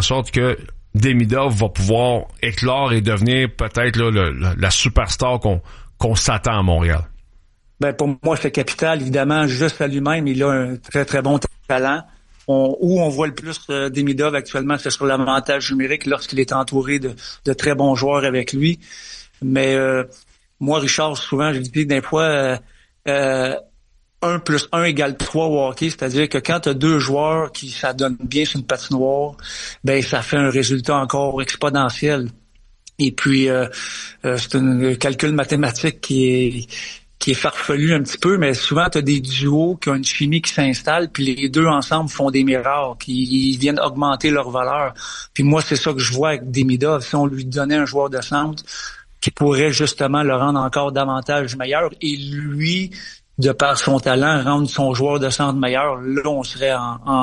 sorte que Demidov va pouvoir éclore et devenir peut-être là, la superstar qu'on s'attend à Montréal? Ben pour moi, c'est capital. Évidemment, juste à lui-même, il a un très, très bon talent. Où on voit le plus Demidov actuellement, c'est sur l'avantage numérique lorsqu'il est entouré de très bons joueurs avec lui. Mais moi, Richard, souvent, je dis des fois 1 + 1 = 3 au hockey, c'est-à-dire que quand tu as 2 joueurs qui ça donne bien sur une patinoire, ben ça fait un résultat encore exponentiel. Et puis c'est un calcul mathématique qui est farfelu un petit peu, mais souvent tu as des duos qui ont une chimie qui s'installe, puis les deux ensemble font des miracles, ils viennent augmenter leur valeur. Puis moi, c'est ça que je vois avec Demidov. Si on lui donnait un joueur de centre qui pourrait justement le rendre encore davantage meilleur, et lui, de par son talent, rendre son joueur de centre meilleur, là, on serait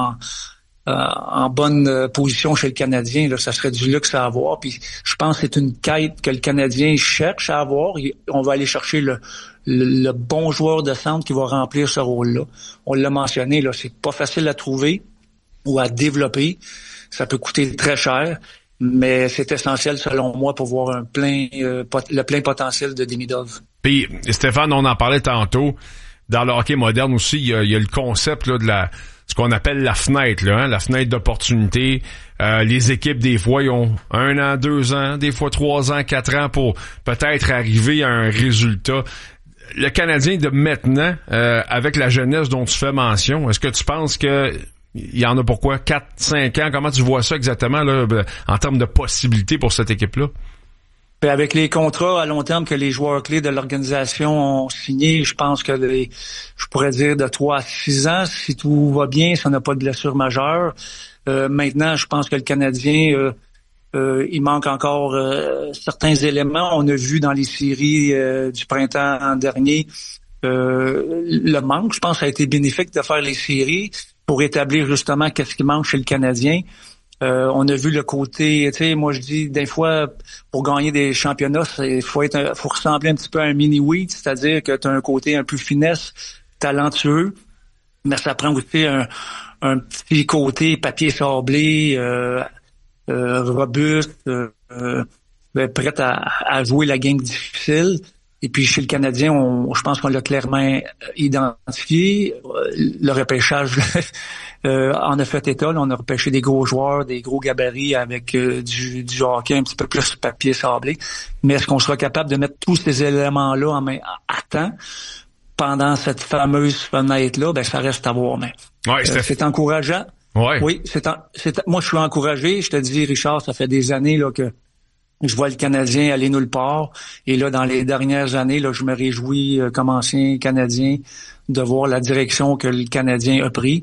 en bonne position chez le Canadien. Là, ça serait du luxe à avoir. Puis je pense que c'est une quête que le Canadien cherche à avoir. On va aller chercher le bon joueur de centre qui va remplir ce rôle-là. On l'a mentionné, là, c'est pas facile à trouver ou à développer. Ça peut coûter très cher, mais c'est essentiel selon moi pour voir le plein potentiel de Demidov. Puis Stéphane, on en parlait tantôt. Dans le hockey moderne aussi, il y a le concept là, de ce qu'on appelle la fenêtre, là, hein, la fenêtre d'opportunité. Les équipes, des fois, ils ont 1 an, 2 ans, des fois 3 ans, 4 ans pour peut-être arriver à un résultat. Le Canadien de maintenant, avec la jeunesse dont tu fais mention, est-ce que tu penses que il y en a pourquoi 4, 5 ans? Comment tu vois ça exactement là, en termes de possibilités pour cette équipe-là? Puis avec les contrats à long terme que les joueurs clés de l'organisation ont signés, je pense que je pourrais dire de 3 à 6 ans, si tout va bien, si on n'a pas de blessure majeure. Maintenant, je pense que le Canadien, il manque encore certains éléments. On a vu dans les séries du printemps dernier le manque. Je pense que ça a été bénéfique de faire les séries pour établir justement qu'est-ce qui manque chez le Canadien. On a vu le côté, tu sais, moi je dis des fois pour gagner des championnats, faut ressembler un petit peu à un mini-wheat, c'est-à-dire que tu as un côté un peu finesse, talentueux, mais ça prend aussi un petit côté papier sablé, robuste, prêt à jouer la game difficile. Et puis chez le Canadien, je pense qu'on l'a clairement identifié. Le repêchage en a fait état. Là, on a repêché des gros joueurs, des gros gabarits avec du hockey un petit peu plus papier sablé. Mais est-ce qu'on sera capable de mettre tous ces éléments-là à temps pendant cette fameuse fenêtre-là? Ben ça reste à voir. Mais c'est encourageant. Ouais. Oui, moi je suis encouragé. Je te dis, Richard, ça fait des années là que je vois le Canadien aller nulle part. Et là, dans les dernières années, là, je me réjouis, comme ancien Canadien, de voir la direction que le Canadien a pris.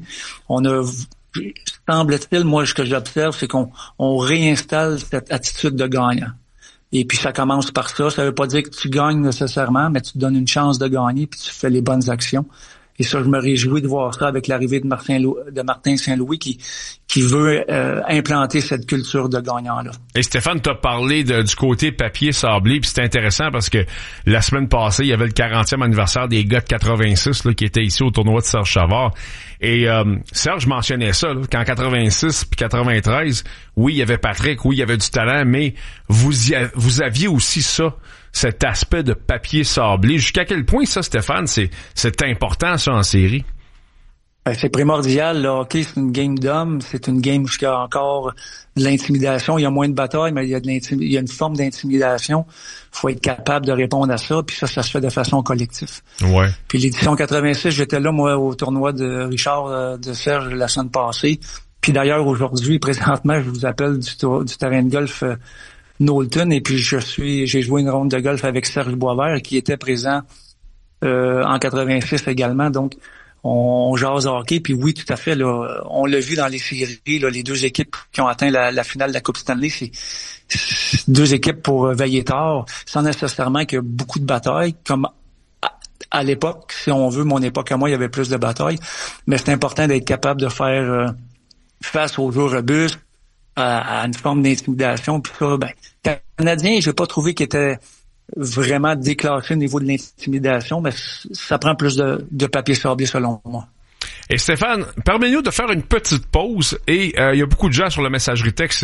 Semble-t-il, moi, ce que j'observe, c'est qu'on réinstalle cette attitude de gagnant. Et puis, ça commence par ça. Ça veut pas dire que tu gagnes nécessairement, mais tu te donnes une chance de gagner, puis tu fais les bonnes actions. Et ça, je me réjouis de voir ça avec l'arrivée de Martin Saint-Louis qui veut implanter cette culture de gagnant-là. Et Stéphane, t'as parlé du côté papier sablé, puis c'est intéressant parce que la semaine passée, il y avait le 40e anniversaire des gars de 86 là, qui étaient ici au tournoi de Serge Savard. Et Serge mentionnait ça, là, qu'en 86 puis 93, oui, il y avait Patrick, oui, il y avait du talent, mais vous aviez aussi ça, cet aspect de papier sablé. Jusqu'à quel point ça, Stéphane, c'est important ça en série? Ben, c'est primordial. Le hockey, c'est une game d'hommes. C'est une game où il y a encore de l'intimidation. Il y a moins de bataille, mais il y a une forme d'intimidation. Il faut être capable de répondre à ça. Puis ça se fait de façon collective. Ouais. Puis l'édition 86, j'étais là, moi, au tournoi de Richard de Serge la semaine passée. Puis d'ailleurs, aujourd'hui, présentement, je vous appelle du terrain de golf Knowlton. Et puis j'ai joué une ronde de golf avec Serge Boisvert qui était présent en 86 également. Donc, on jase hockey, puis oui, tout à fait, là, on l'a vu dans les séries, là, les deux équipes qui ont atteint la finale de la Coupe Stanley, c'est deux équipes pour veiller tard, sans nécessairement qu'il y a beaucoup de batailles, comme à l'époque, si on veut, mon époque à moi, il y avait plus de batailles, mais c'est important d'être capable de faire face aux jeux robustes, à une forme d'intimidation, puis ça, ben, Canadien, j'ai pas trouvé qu'il était vraiment déclassé au niveau de l'intimidation, mais ça prend plus de papier sablé selon moi. Et Stéphane, permets-nous de faire une petite pause et il y a beaucoup de gens sur la messagerie texte